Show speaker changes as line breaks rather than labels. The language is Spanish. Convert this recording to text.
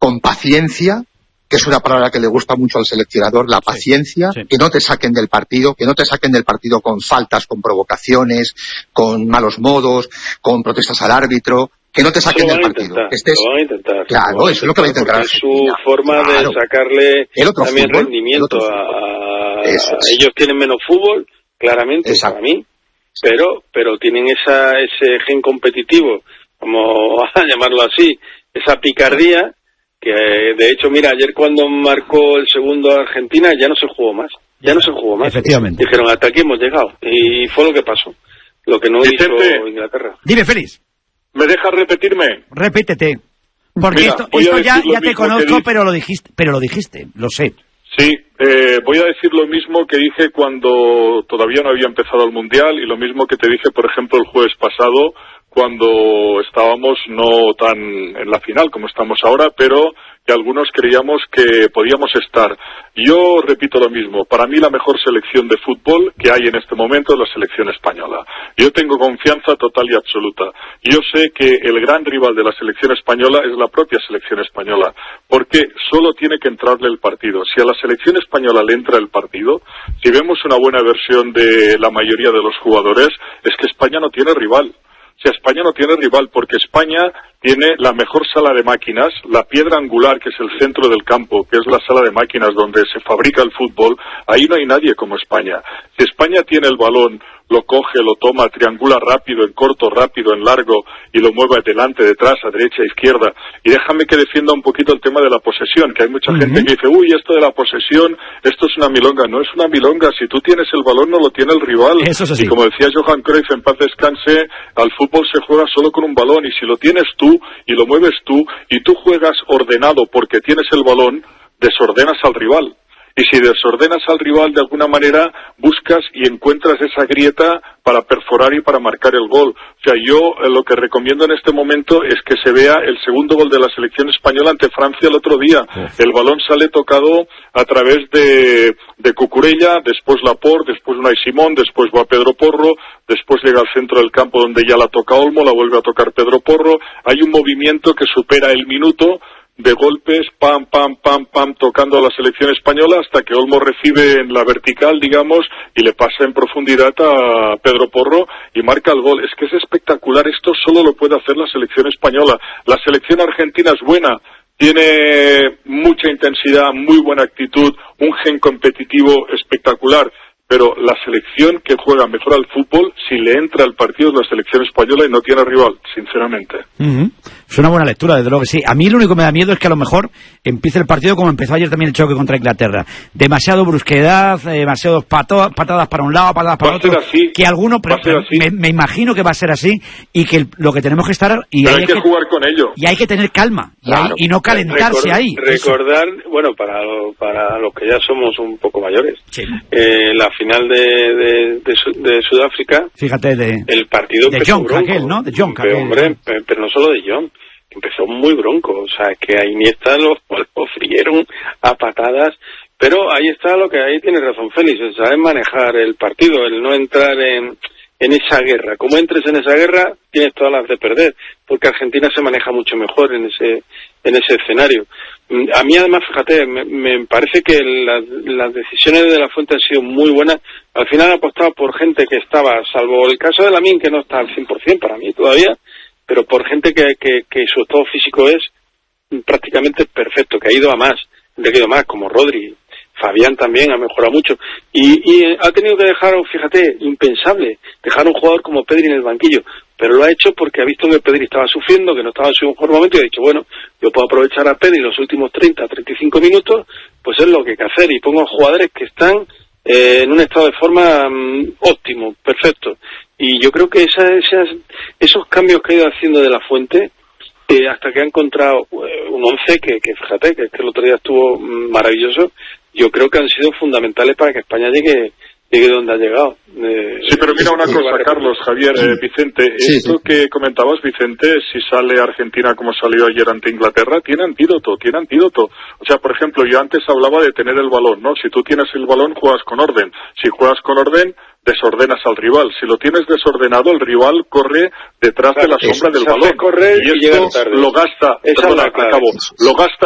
con paciencia, que es una palabra que le gusta mucho al seleccionador, la paciencia, que no te saquen del partido, con faltas, con provocaciones, con malos modos, con protestas al árbitro, que no te saquen del partido.
Lo van a intentar.
Claro, eso es lo que va a intentar.
Es su forma de sacarle también fútbol, rendimiento a ellos tienen menos fútbol, claramente, para mí, pero tienen ese gen competitivo, como a llamarlo así, esa picardía, que de hecho, mira, ayer cuando marcó el segundo Argentina ya no se jugó más.
Efectivamente.
Dijeron, hasta aquí hemos llegado. Y fue lo que pasó. Lo que no hizo Inglaterra.
Dime, Félix.
¿Me dejas repetirme?
Repítete. Porque mira, esto ya te conozco, pero lo dijiste, lo sé.
Sí, voy a decir lo mismo que dije cuando todavía no había empezado el Mundial y lo mismo que te dije, por ejemplo, el jueves pasado, cuando estábamos no tan en la final como estamos ahora, pero que algunos creíamos que podíamos estar. Yo repito lo mismo, para mí la mejor selección de fútbol que hay en este momento es la selección española. Yo tengo confianza total y absoluta. Yo sé que el gran rival de la selección española es la propia selección española, porque solo tiene que entrarle el partido. Si a la selección española le entra el partido, si vemos una buena versión de la mayoría de los jugadores, es que España no tiene rival. O sea, España no tiene rival porque España tiene la mejor sala de máquinas, la piedra angular que es el centro del campo, que es la sala de máquinas donde se fabrica el fútbol. Ahí no hay nadie como España. Si España tiene el balón, lo coge, lo toma, triangula rápido, en corto, rápido, en largo, y lo mueve adelante, detrás, a derecha, a izquierda. Y déjame que defienda un poquito el tema de la posesión, que hay mucha gente que dice, uy, esto de la posesión, esto es una milonga. No es una milonga, si tú tienes el balón no lo tiene el rival.
Eso es así.
Y como decía Johan Cruyff, en paz descanse, al fútbol se juega solo con un balón, y si lo tienes tú, y lo mueves tú, y tú juegas ordenado porque tienes el balón, desordenas al rival. Y si desordenas al rival, de alguna manera buscas y encuentras esa grieta para perforar y para marcar el gol. O sea, yo lo que recomiendo en este momento es que se vea el segundo gol de la selección española ante Francia el otro día. El balón sale tocado a través de Cucurella, después Laporte, después Unai Simón, después va Pedro Porro, después llega al centro del campo donde ya la toca Olmo, la vuelve a tocar Pedro Porro. Hay un movimiento que supera el minuto de golpes, pam, pam, pam, pam, tocando a la selección española hasta que Olmo recibe en la vertical, digamos, y le pasa en profundidad a Pedro Porro y marca el gol. Es que es espectacular, esto solo lo puede hacer la selección española. La selección argentina es buena, tiene mucha intensidad, muy buena actitud, un gen competitivo espectacular, pero la selección que juega mejor al fútbol, si le entra al partido, es la selección española y no tiene rival, sinceramente.
Es una buena lectura, desde luego que sí. A mí lo único que me da miedo es que a lo mejor empiece el partido como empezó ayer también el choque contra Inglaterra. Demasiado brusquedad, demasiadas patadas para un lado, patadas para otro.
Así,
que alguno, pero me imagino que va a ser así y que lo que tenemos que estar...
Y hay que jugar con ello.
Y hay que tener calma, claro, y no calentarse ahí.
Recordar, bueno, para los que ya somos un poco mayores, la final de Sudáfrica,
fíjate,
el partido
de John Cahill, ¿no? De John Cahill.
Hombre, pero no solo de John, empezó muy bronco, o sea, que a Iniesta lo frieron a patadas, pero ahí tiene razón Félix, el saber manejar el partido, el no entrar en esa guerra. Como entres en esa guerra, tienes todas las de perder, porque Argentina se maneja mucho mejor en ese escenario. A mí además, fíjate, me parece que las decisiones de La Fuente han sido muy buenas. Al final ha apostado por gente que estaba, salvo el caso de Lamine, que no está al 100% para mí todavía, pero por gente que su estado físico es prácticamente perfecto, que ha ido a más, como Rodri. Fabián también ha mejorado mucho y ha tenido que dejar, fíjate, impensable, dejar a un jugador como Pedri en el banquillo, pero lo ha hecho porque ha visto que Pedri estaba sufriendo, que no estaba en su mejor momento y ha dicho, bueno, yo puedo aprovechar a Pedri los últimos 30-35 minutos, pues es lo que hay que hacer y pongo a jugadores que están en un estado de forma óptimo, perfecto. Y yo creo que esos cambios que ha ido haciendo de La Fuente, hasta que ha encontrado un 11 que fíjate, que el otro día estuvo maravilloso, yo creo que han sido fundamentales para que España llegue donde ha llegado.
Sí, pero mira una cosa, Carlos, Javier, Vicente, esto que comentabas, Vicente, si sale Argentina como salió ayer ante Inglaterra, tiene antídoto. O sea, por ejemplo, yo antes hablaba de tener el balón, ¿no? Si tú tienes el balón, juegas con orden. Si juegas con orden, desordenas al rival. Si lo tienes desordenado, el rival corre detrás de la sombra del balón.
Correr
y esto lo gasta, lo gasta